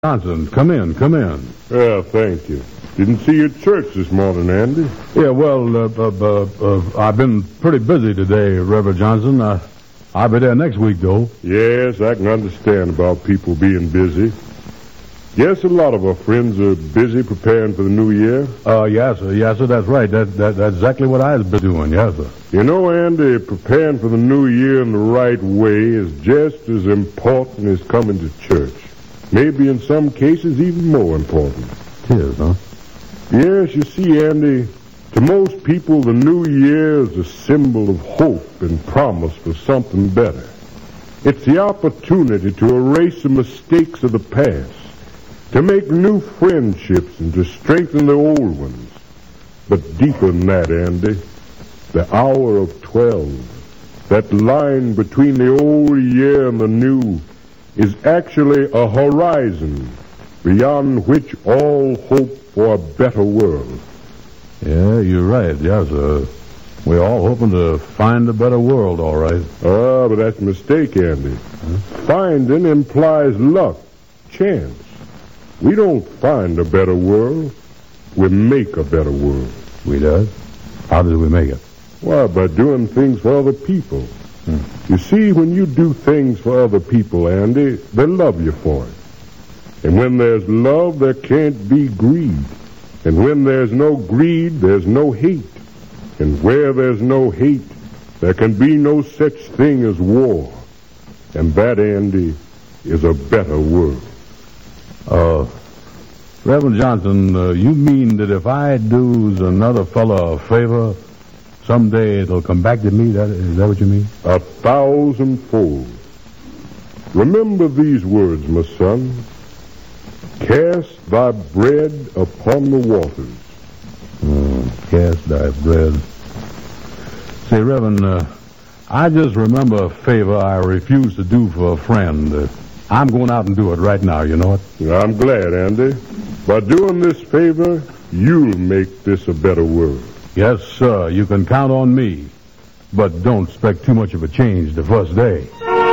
Johnson, come in. Yeah, thank you. Didn't see you at church this morning, Andy. Yeah, well, I've been pretty busy today, Reverend Johnson. I'll be there next week, though. Yes, I can understand about people being busy. Yes, a lot of our friends are busy preparing for the new year. Yes, sir, that's right. That's exactly what I've been doing, yes, sir. You know, Andy, preparing for the new year in the right way is just as important as coming to church. Maybe in some cases even more important. It is, huh? Yes, you see, Andy, to most people the new year is a symbol of hope and promise for something better. It's the opportunity to erase the mistakes of the past, to make new friendships and to strengthen the old ones. But deeper than that, Andy, the hour of 12, that line between the old year and the new, is actually a horizon beyond which all hope for a better world. Yeah, you're right, yes, sir. We're all hoping to find a better world, all right. But that's a mistake, Andy. Finding implies luck, chance. We don't find a better world. We make a better world. We do? How do we make it? Well, by doing things for other people. You see, when you do things for other people, Andy, they love you for it. And when there's love, there can't be greed. And when there's no greed, there's no hate. And where there's no hate, there can be no such thing as war. And that, Andy, is a better world. Reverend Johnson, you mean that if I do another fella a favor, someday it'll come back to me? Is that what you mean? 1,000-fold. Remember these words, my son. Cast thy bread upon the waters. Cast thy bread. Say, Reverend, I just remember a favor I refused to do for a friend. I'm going out and do it right now, you know it? I'm glad, Andy. By doing this favor, you'll make this a better world. Yes, sir, you can count on me. But don't expect too much of a change the first day.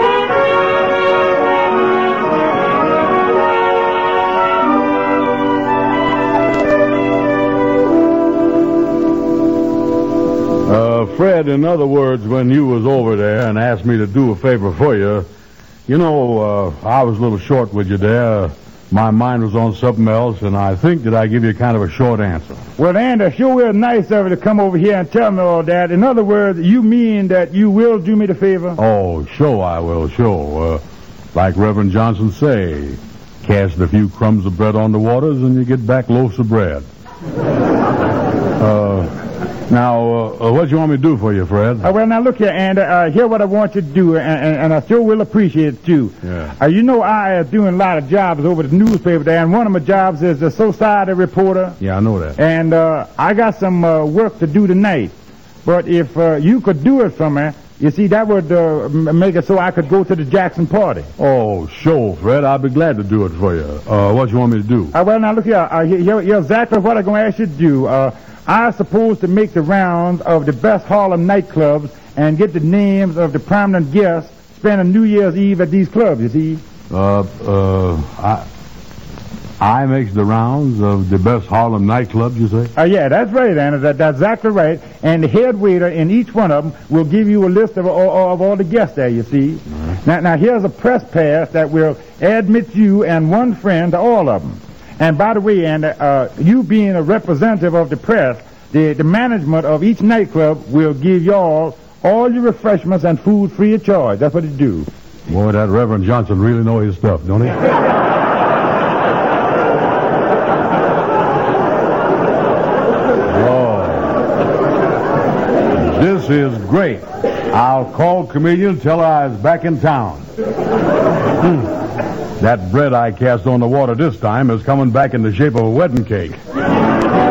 Fred, in other words, when you was over there and asked me to do a favor for you, you know, I was a little short with you there. My mind was on something else, and I think that I give you kind of a short answer. Well, Andy, sure is nice of you to come over here and tell me all that. In other words, you mean that you will do me the favor? Oh, sure I will, sure. Like Reverend Johnson say, cast a few crumbs of bread on the waters and you get back loaves of bread. Now, what do you want me to do for you, Fred? Well, now, look here, Andy. Here's what I want you to do, and I sure will appreciate it, too. Yeah. You know, I am doing a lot of jobs over at the newspaper there, and one of my jobs is the society reporter. Yeah, I know that. And I got some work to do tonight. But if you could do it for me, you see, that would make it so I could go to the Jackson party. Oh, sure, Fred. I'll be glad to do it for you. What do you want me to do? Well, now, look here. Here's exactly what I'm going to ask you to do. I'm supposed to make the rounds of the best Harlem nightclubs and get the names of the prominent guests spending New Year's Eve at these clubs, you see. I makes the rounds of the best Harlem nightclubs, you say? Yeah, that's right, Anna. That's exactly right. And the head waiter in each one of them will give you a list of all the guests there, you see. Right. Now, here's a press pass that will admit you and one friend to all of them. And by the way, Andy, you being a representative of the press, the management of each nightclub will give y'all all your refreshments and food free of charge. That's what it do. Boy, that Reverend Johnson really knows his stuff, don't he? Oh. This is great. I'll call comedian and tell her I was back in town. That bread I cast on the water this time is coming back in the shape of a wedding cake.